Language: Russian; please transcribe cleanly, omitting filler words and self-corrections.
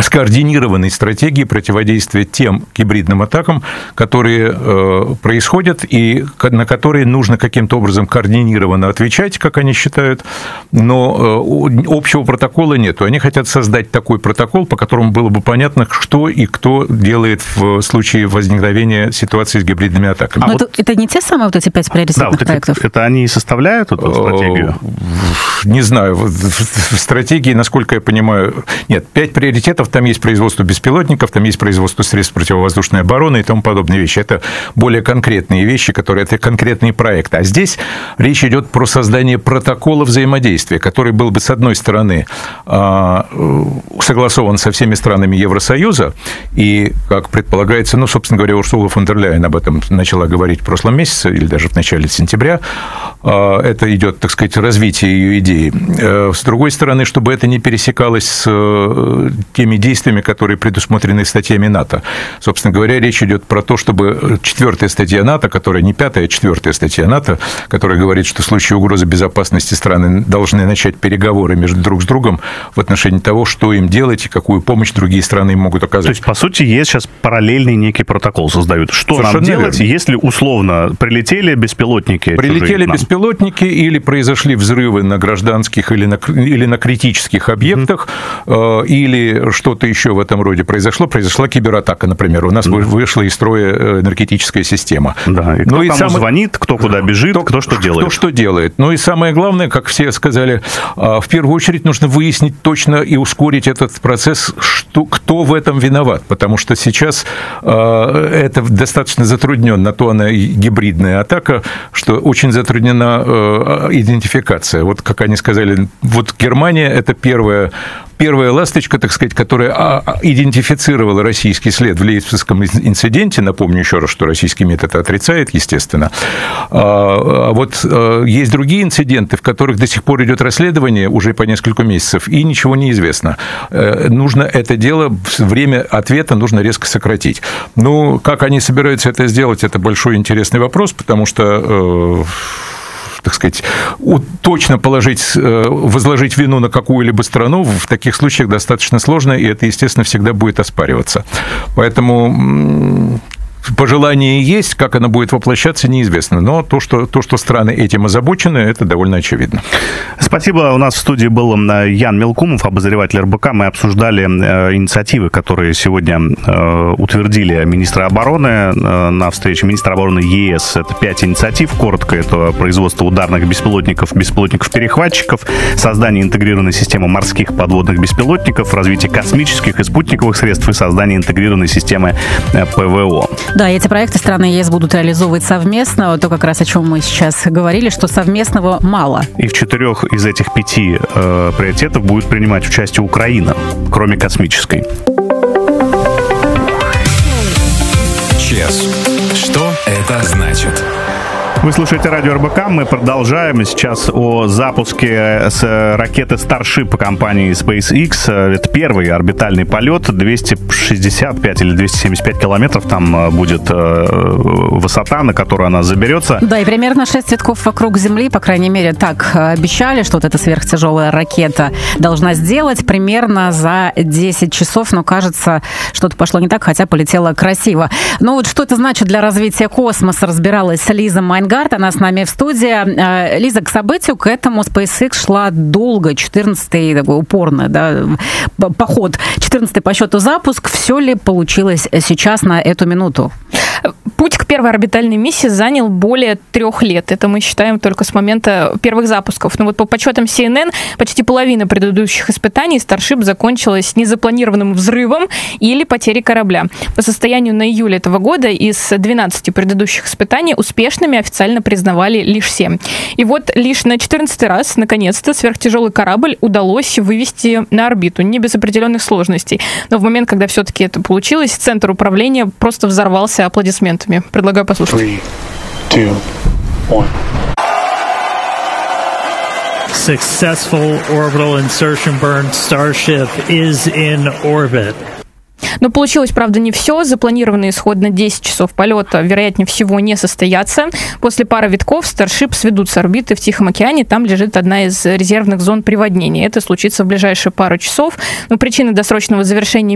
скоординированной стратегии противодействия тем гибридным атакам, которые происходят и на которые нужно каким-то образом координированно отвечать, как они считают, но общего протокола нету. Они хотят создать такой протокол, по которому было бы понятно, что и кто делает в случае возникновения ситуации с гибридными атаками. Но это не те самые вот эти 5 приоритетных проектов? Это они и составляют эту стратегию? Не знаю. В стратегии, насколько я понимаю, нет, 5 приоритетов, там есть производство беспилотников, там есть производство средств противовоздушной обороны и тому подобные вещи. Это более конкретные вещи, это конкретные проекты. А здесь речь идет про создание протокола взаимодействия, который был бы, с одной стороны, согласован со всеми странами Евросоюза, и, как предполагается, собственно говоря, Урсула фон дер Ляйен об этом начала говорить в прошлом месяце, или даже в начале сентября, это идет, так сказать, развитие ее идеи. С другой стороны, чтобы это не пересекалось с теми действиями, которые предусмотрены статьями НАТО. Собственно говоря, речь идет про то, чтобы 4-я статья НАТО, которая не 5-я, а 4-я статья НАТО, которая говорит, что в случае угрозы безопасности страны должны начать переговоры друг с другом в отношении того, что им делать и какую помощь другие страны им могут оказать. То есть, по сути, есть сейчас параллельный некий протокол создают. Что совершенно нам делать, верно. Если условно прилетели беспилотники? Прилетели беспилотники или произошли взрывы на гражданских или на критических объектах, или что-то еще в этом роде произошло. Произошла кибератака, например. У нас вышла из строя энергетическая система. Да, и кто кому звонит, кто куда бежит, кто что делает. Кто что делает. Ну и самое главное, как все сказали, в первую очередь нужно выяснить точно и ускорить этот процесс, кто в этом виноват. Потому что сейчас это достаточно затрудненно. На то она гибридная атака, что очень затруднена идентификация. Вот как они сказали, вот Германия – это первая ласточка, так сказать, которая идентифицировала российский след в Лейпцигском инциденте. Напомню еще раз, что российский метод отрицает, естественно. А вот есть другие инциденты, в которых до сих пор идет расследование уже по несколько месяцев, и ничего не известно. Нужно это дело, время ответа нужно резко сократить. Ну, как они собираются это сделать, это большой интересный вопрос, потому что так сказать, точно возложить вину на какую-либо страну в таких случаях достаточно сложно, и это, естественно, всегда будет оспариваться. Поэтому пожелание есть, как оно будет воплощаться, неизвестно. Но то, что страны этим озабочены, это довольно очевидно. Спасибо. У нас в студии был Ян Мелкумов, обозреватель РБК. Мы обсуждали инициативы, которые сегодня утвердили министры обороны на встрече министра обороны ЕС. Это 5 инициатив. Коротко, это производство ударных беспилотников, беспилотников-перехватчиков, создание интегрированной системы морских подводных беспилотников, развитие космических и спутниковых средств и создание интегрированной системы ПВО. Да, эти проекты страны ЕС будут реализовывать совместно. То, как раз о чем мы сейчас говорили, что совместного мало. И в 4 из этих 5 приоритетов будет принимать участие Украина, кроме космической. ЧЕС. Что это значит? Вы слушаете радио РБК. Мы продолжаем сейчас о запуске с ракеты Starship компании SpaceX. Это первый орбитальный полет. 265 или 275 километров там будет высота, на которую она заберется. Да, и примерно 6 витков вокруг Земли, по крайней мере, так обещали, что вот эта сверхтяжелая ракета должна сделать примерно за 10 часов. Но, кажется, что-то пошло не так, хотя полетело красиво. Но вот что это значит для развития космоса, разбиралась Лиза Майнгард. Она с нами в студии. Лиза, к событию, к этому SpaceX шла долго, 14-й, такой упорный, да, поход, 14-й по счету запуск. Все ли получилось сейчас на эту минуту? Путь к первой орбитальной миссии занял более 3 лет. Это мы считаем только с момента первых запусков. Но вот по подсчетам CNN, почти половина предыдущих испытаний Starship закончилась незапланированным взрывом или потерей корабля. По состоянию на июль этого года из 12 предыдущих испытаний успешными официально признавали лишь 7. И вот лишь на 14-й раз, наконец-то, сверхтяжелый корабль удалось вывести на орбиту, не без определенных сложностей. Но в момент, когда все-таки это получилось, центр управления просто взорвался аплодисментами. Предлагаю послушать. 3, 2, 1. Successful orbital insertion burn. Starship is in orbit. Но получилось, правда, не все. Запланированные исходно 10 часов полета, вероятнее всего, не состоятся. После пары витков Starship сведут с орбиты в Тихом океане. Там лежит одна из резервных зон приводнения. Это случится в ближайшие пару часов. Но причины досрочного завершения